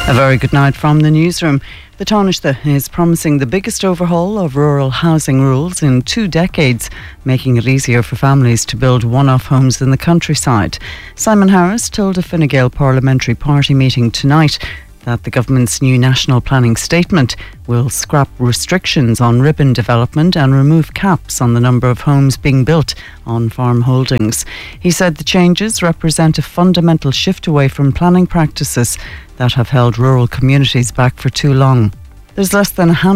A very good night from the newsroom. The Taoiseach is promising the biggest overhaul of rural housing rules in 2 decades, making it easier for families to build one-off homes in the countryside. Simon Harris told a Fine Gael parliamentary party meeting tonight that the government's new national planning statement will scrap restrictions on ribbon development and remove caps on the number of homes being built on farm holdings. He said the changes represent a fundamental shift away from planning practices that have held rural communities back for too long. There's less than a handful